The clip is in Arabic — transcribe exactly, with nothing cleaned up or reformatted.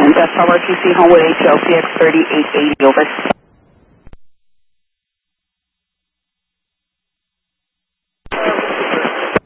And Best R T C Homewood H L C X thirty-eight eighty, over.